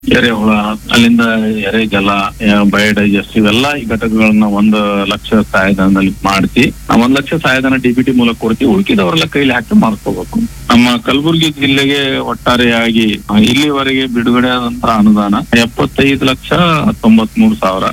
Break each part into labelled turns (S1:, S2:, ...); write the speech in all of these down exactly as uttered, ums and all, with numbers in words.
S1: ಎರೆಹುಳ, ಅಲ್ಲಿಂದ ಎರೆಜಲ, ಬಯೋಡೈಜೆಸ್ಟ್ ಇವೆಲ್ಲ ಈ ಘಟಕಗಳನ್ನ ಒಂದು ಲಕ್ಷ ಸಹಾಯಧನದಲ್ಲಿ ಮಾಡಿಸಿ ಒಂದ್ ಲಕ್ಷ ಸಹಾಯಧನ ಡಿಬಿಟಿ ಮೂಲಕ ಕೊಡ್ತೀವಿ. ಉಳಿಕಿದವರೆಲ್ಲ ಕೈಲಿ ಹಾಕಿ ಮಾಡ್ಕೋಬೇಕು. ನಮ್ಮ ಕಲಬುರಗಿ ಜಿಲ್ಲೆಗೆ ಒಟ್ಟಾರೆಯಾಗಿ ಇಲ್ಲಿವರೆಗೆ ಬಿಡುಗಡೆ ಆದಂತಹ ಅನುದಾನ ಎಪ್ಪತ್ತೈದು ಲಕ್ಷ ತೊಂಬತ್ ಮೂರು ಸಾವಿರ.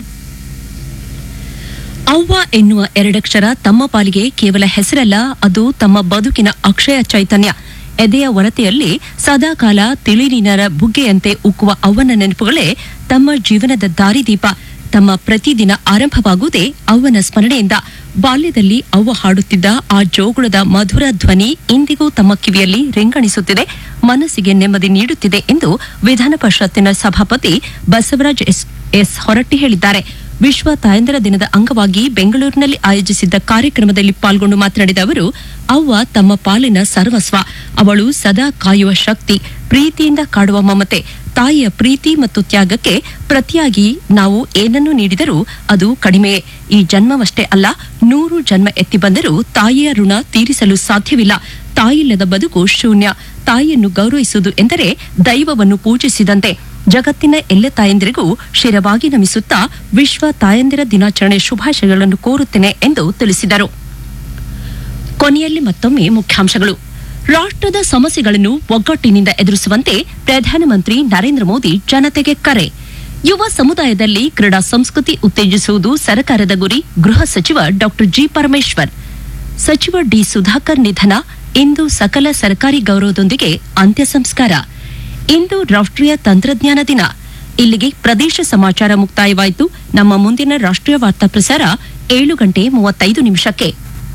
S2: ಅವ್ವ ಎನ್ನುವ ಎರಡಕ್ಷರ ತಮ್ಮ ಪಾಲಿಗೆ ಕೇವಲ ಹೆಸರಲ್ಲ, ಅದು ತಮ್ಮ ಬದುಕಿನ ಅಕ್ಷಯ ಚೈತನ್ಯ. ಎದೆಯ ಒಳತೆಯಲ್ಲಿ ಸದಾಕಾಲ ತಿಳಿನೀನರ ಬುಗ್ಗೆಯಂತೆ ಉಕ್ಕುವ ಅವ್ವನ ನೆನಪುಗಳೇ ತಮ್ಮ ಜೀವನದ ದಾರಿದೀಪ. ತಮ್ಮ ಪ್ರತಿದಿನ ಆರಂಭವಾಗುವುದೇ ಅವ್ವನ ಸ್ಮರಣೆಯಿಂದ. ಬಾಲ್ಯದಲ್ಲಿ ಅವ್ವ ಹಾಡುತ್ತಿದ್ದ ಆ ಜೋಗುಳದ ಮಧುರ ಧ್ವನಿ ಇಂದಿಗೂ ತಮ್ಮ ಕಿವಿಯಲ್ಲಿ ರಿಂಗಣಿಸುತ್ತಿದೆ, ಮನಸ್ಸಿಗೆ ನೆಮ್ಮದಿ ನೀಡುತ್ತಿದೆ ಎಂದು ವಿಧಾನ ಪರಿಷತ್ತಿನ ಸಭಾಪತಿ ಬಸವರಾಜ್ ಎಸ್ ಎಸ್ ಹೊರಟ್ಟಿ ಹೇಳಿದ್ದಾರೆ. ವಿಶ್ವ ತಾಯಂದಿರ ದಿನದ ಅಂಗವಾಗಿ ಬೆಂಗಳೂರಿನಲ್ಲಿ ಆಯೋಜಿಸಿದ್ದ ಕಾರ್ಯಕ್ರಮದಲ್ಲಿ ಪಾಲ್ಗೊಂಡು ಮಾತನಾಡಿದ ಅವರು, ಅವ್ವ ತಮ್ಮ ಪಾಲಿನ ಸರ್ವಸ್ವ. ಅವಳು ಸದಾ ಕಾಯುವ ಶಕ್ತಿ, ಪ್ರೀತಿಯಿಂದ ಕಾಡುವ ಮಮತೆ. ತಾಯಿಯ ಪ್ರೀತಿ ಮತ್ತು ತ್ಯಾಗಕ್ಕೆ ಪ್ರತಿಯಾಗಿ ನಾವು ಏನನ್ನು ನೀಡಿದರೂ ಅದು ಕಡಿಮೆಯೇ. ಈ ಜನ್ಮವಷ್ಟೇ ಅಲ್ಲ, ನೂರು ಜನ್ಮ ಎತ್ತಿ ಬಂದರೂ ತಾಯಿಯ ಋಣ ತೀರಿಸಲು ಸಾಧ್ಯವಿಲ್ಲ. ತಾಯಿಲ್ಲದ ಬದುಕು ಶೂನ್ಯ. ತಾಯಿಯನ್ನು ಗೌರವಿಸುವುದು ಎಂದರೆ ದೈವವನ್ನು ಪೂಜಿಸಿದಂತೆ. ಜಗತ್ತಿನ ಎಲ್ಲ ತಾಯಂದಿರಿಗೂ ಶಿರವಾಗಿ ನಮಿಸುತ್ತಾ ವಿಶ್ವ ತಾಯಂದಿರ ದಿನಾಚರಣೆ ಶುಭಾಶಯಗಳನ್ನು ಕೋರುತ್ತೇನೆ ಎಂದು ತಿಳಿಸಿದರು. ಕೊನೆಯಲ್ಲಿ ಮತ್ತೊಮ್ಮೆ ಮುಖ್ಯಾಂಶಗಳು. ರಾಷ್ಟ್ರದ ಸಮಸ್ಯೆಗಳನ್ನು ಒಗ್ಗಟ್ಟಿನಿಂದ ಎದುರಿಸುವಂತೆ ಪ್ರಧಾನಮಂತ್ರಿ ನರೇಂದ್ರ ಮೋದಿ ಜನತೆಗೆ ಕರೆ. ಯುವ ಸಮುದಾಯದಲ್ಲಿ ಕ್ರೀಡಾ ಸಂಸ್ಕೃತಿ ಉತ್ತೇಜಿಸುವುದು ಸರ್ಕಾರದ ಗುರಿ, ಗೃಹ ಸಚಿವ ಡಾ ಜಿ ಪರಮೇಶ್ವರ್. ಸಚಿವ ಡಿ ಸುಧಾಕರ್ ನಿಧನ, ಇಂದು ಸಕಲ ಸರ್ಕಾರಿ ಗೌರವದೊಂದಿಗೆ ಅಂತ್ಯ ಸಂಸ್ಕಾರ. ಇಂದು ರಾಷ್ಟ್ರೀಯ ತಂತ್ರಜ್ಞಾನ ದಿನ. ಇಲ್ಲಿಗೆ ಪ್ರದೇಶ ಸಮಾಚಾರ ಮುಕ್ತಾಯವಾಯಿತು. ನಮ್ಮ ಮುಂದಿನ ರಾಷ್ಟ್ರೀಯ ವಾರ್ತಾ ಪ್ರಸಾರ ಏಳು ಗಂಟೆ ಮೂವತ್ತೈದು ನಿಮಿಷಕ್ಕೆ.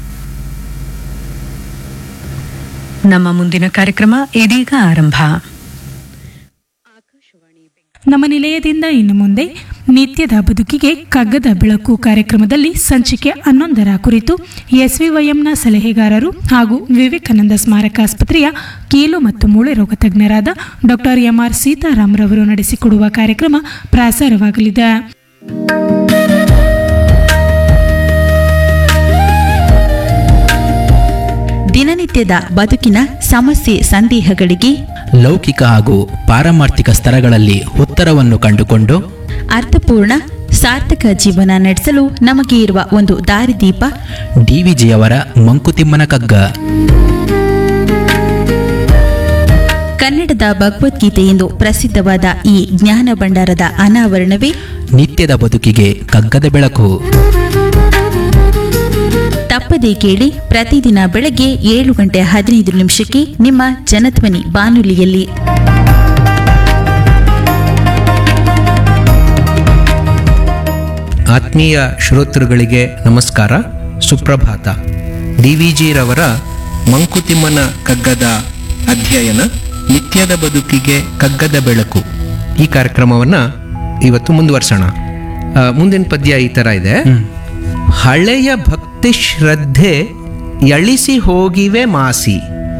S3: ನಮ್ಮ ಮುಂದಿನ ಕಾರ್ಯಕ್ರಮ ಇದೀಗ ಆರಂಭ.
S4: ನಮ್ಮ ನಿಲಯದಿಂದ ಇನ್ನು ಮುಂದೆ ನಿತ್ಯದ ಬದುಕಿಗೆ ಕಗ್ಗದ ಬೆಳಕು ಕಾರ್ಯಕ್ರಮದಲ್ಲಿ ಸಂಚಿಕೆ ಹನ್ನೊಂದರ ಕುರಿತು ಎಸ್ವಿವೈಎಂನ ಸಲಹೆಗಾರರು ಹಾಗೂ ವಿವೇಕಾನಂದ ಸ್ಮಾರಕ ಆಸ್ಪತ್ರೆಯ ಕೀಲು ಮತ್ತು ಮೂಳೆ ರೋಗ ತಜ್ಞರಾದ ಡಾಕ್ಟರ್ ಎಂಆರ್ ಸೀತಾರಾಮ್ರವರು ನಡೆಸಿಕೊಡುವ ಕಾರ್ಯಕ್ರಮ ಪ್ರಸಾರವಾಗಲಿದೆ.
S5: ದಿನನಿತ್ಯದ ಬದುಕಿನ ಸಮಸ್ಯೆ ಸಂದೇಹಗಳಿಗೆ
S6: ಲೌಕಿಕ ಹಾಗೂ ಪಾರಮಾರ್ಥಿಕ ಸ್ತರಗಳಲ್ಲಿ ಉತ್ತರವನ್ನು ಕಂಡುಕೊಂಡು
S5: ಅರ್ಥಪೂರ್ಣ ಸಾರ್ಥಕ ಜೀವನ ನಡೆಸಲು ನಮಗೆ ಇರುವ ಒಂದು ದಾರಿದೀಪ
S6: ಡಿವಿಜಿಯವರ ಮಂಕುತಿಮ್ಮನ ಕಗ್ಗ.
S5: ಕನ್ನಡದ ಭಗವದ್ಗೀತೆ ಎಂದು ಪ್ರಸಿದ್ಧವಾದ ಈ ಜ್ಞಾನ ಭಂಡಾರದ ಅನಾವರಣವೇ
S6: ನಿತ್ಯದ ಬದುಕಿಗೆ ಕಗ್ಗದ ಬೆಳಕು.
S5: ತಪ್ಪದೇ ಕೇಳಿ, ಪ್ರತಿದಿನ ಬೆಳಗ್ಗೆ ಏಳು ಗಂಟೆ ಹದಿನೈದು ನಿಮಿಷಕ್ಕೆ ನಿಮ್ಮ ಜನಧ್ವನಿ ಬಾನುಲಿಯಲ್ಲಿ.
S7: ಆತ್ಮೀಯ ಶ್ರೋತೃಗಳಿಗೆ ನಮಸ್ಕಾರ, ಸುಪ್ರಭಾತ. ಡಿ ವಿ ಜಿರವರ ಮಂಕುತಿಮ್ಮನ ಕಗ್ಗದ ಅಧ್ಯಯನ ನಿತ್ಯದ ಬದುಕಿಗೆ ಕಗ್ಗದ ಬೆಳಕು, ಈ ಕಾರ್ಯಕ್ರಮವನ್ನು ಇವತ್ತು ಮುಂದುವರ್ಸೋಣ. ಆ, ಮುಂದಿನ ಪದ್ಯ ಈ ಥರ ಇದೆ. ಹಳೆಯ ಭಕ್ತಿ ಶ್ರದ್ಧೆ ಎಳಿಸಿ ಹೋಗಿವೆ ಮಾಸಿ.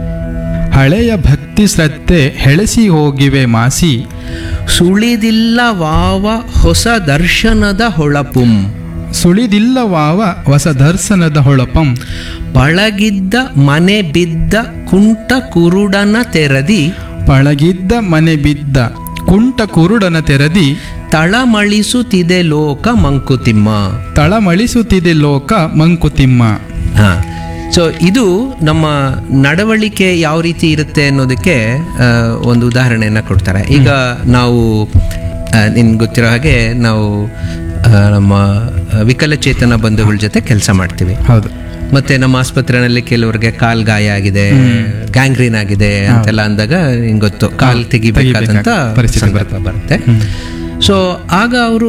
S8: ಹಳೆಯ ಭಕ್ತಿ ಶ್ರದ್ಧೆ ಹೆಳಿಸಿ ಹೋಗಿವೆ ಮಾಸಿ.
S7: ಸುಳಿದಿಲ್ಲ ವಾವ ಹೊಸ ದರ್ಶನದ ಹೊಳಪುಂ.
S8: ಸುಳಿದಿಲ್ಲವಾವ ಹೊಸ ದರ್ಶನದ ಹೊಳಪಂ.
S7: ಪಳಗಿದ್ದ ಮನೆ ಬಿದ್ದ ಕುಂಟ ಕುರುಡನ ತೆರದಿ.
S8: ಪಳಗಿದ್ದ ಮನೆ ಬಿದ್ದ ಕುಂಟ ಕುರುಡನ ತೆರದಿ.
S7: ತಳಮಳಿಸುತ್ತಿದೆ ಲೋಕ ಮಂಕುತಿಮ್ಮ.
S8: ತಳಮಳಿಸುತ್ತಿದೆ ಲೋಕ ಮಂಕುತಿಮ್ಮ.
S7: ಹಾ, ಸೊ ಇದು ನಮ್ಮ ನಡವಳಿಕೆ ಯಾವ ರೀತಿ ಇರುತ್ತೆ ಅನ್ನೋದಕ್ಕೆ ಆ, ಒಂದು ಉದಾಹರಣೆಯನ್ನು ಕೊಡ್ತಾರೆ. ಈಗ ನಾವು ನಿನ್ಗೆ ಗೊತ್ತಿರೋ ಹಾಗೆ ನಾವು ಆ, ನಮ್ಮ ವಿಕಲಚೇತನ ಬಂಧುಗಳ ಜೊತೆ ಕೆಲಸ ಮಾಡ್ತೀವಿ.
S8: ಹೌದು.
S7: ಮತ್ತೆ ನಮ್ಮ ಆಸ್ಪತ್ರೆಯಲ್ಲಿ ಕೆಲವರಿಗೆ ಕಾಲ್ ಗಾಯ ಆಗಿದೆ, ಗ್ಯಾಂಗ್ರೀನ್ ಆಗಿದೆ ಅಂತೆಲ್ಲ ಅಂದಾಗ ನಿಂಗೆ ಗೊತ್ತು, ಕಾಲ್ ತೆಗಿಬೇಕಾದಂತ ಸಂದರ್ಭ ಬರುತ್ತೆ. ಸೊ ಆಗ ಅವರು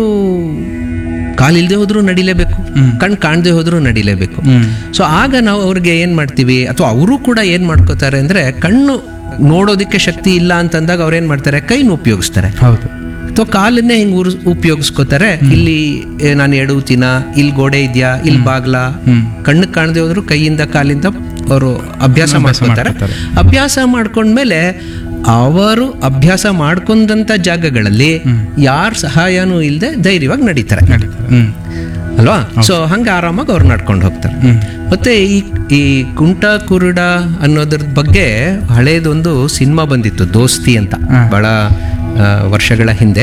S7: ಕಾಲಿಲ್ದೆ ಹೋದ್ರು ನಡಿಲೇಬೇಕು, ಕಣ್ ಕಾಣದೆ ಹೋದ್ರು ನಡಿಲೇಬೇಕು. ಸೊ ಆಗ ನಾವು ಅವ್ರಿಗೆ ಏನ್ ಮಾಡ್ತೀವಿ, ಅಥವಾ ಅವರು ಕೂಡ ಏನ್ ಮಾಡ್ಕೋತಾರೆ ಅಂದ್ರೆ, ಕಣ್ಣು ನೋಡೋದಕ್ಕೆ ಶಕ್ತಿ ಇಲ್ಲ ಅಂತಂದಾಗ ಅವ್ರು ಏನ್ ಮಾಡ್ತಾರೆ, ಕೈನ ಉಪಯೋಗಿಸ್ತಾರೆ.
S8: ಹೌದು.
S7: ಅಥವಾ ಕಾಲನ್ನೇ ಹಿಂಗ್ ಉರ್ ಉಪಯೋಗಿಸ್ಕೋತಾರೆ. ಇಲ್ಲಿ ನಾನು ಎಡವುತೀನ, ಇಲ್ಲಿ ಗೋಡೆ ಇದೆಯಾ, ಇಲ್ಲಿ ಬಾಗ್ಲ, ಕಣ್ಣು ಕಾಣದೆ ಹೋದ್ರು ಕೈಯಿಂದ ಕಾಲಿಂದ ಅವರು ಅಭ್ಯಾಸ ಮಾಡ್ಕೊತಾರೆ. ಅಭ್ಯಾಸ ಮಾಡ್ಕೊಂಡ್ಮೇಲೆ ಅವರು ಅಭ್ಯಾಸ ಮಾಡ್ಕೊಂಡಂತ ಜಾಗಗಳಲ್ಲಿ ಯಾರ ಸಹಾಯನೂ ಇಲ್ಲದೆ ಧೈರ್ಯವಾಗಿ ನಡೀತಾರೆ ಅಲ್ವಾ. ಸೊ ಹಂಗೆ ಆರಾಮಾಗಿ ಅವ್ರು ನಡ್ಕೊಂಡು ಹೋಗ್ತಾರೆ. ಮತ್ತೆ ಈ ಈ ಕುಂಟ ಕುರುಡ ಅನ್ನೋದ್ರ ಬಗ್ಗೆ ಹಳೇದೊಂದು ಸಿನಿಮಾ ಬಂದಿತ್ತು, ದೋಸ್ತಿ ಅಂತ, ಬಹಳ ಆ, ವರ್ಷಗಳ ಹಿಂದೆ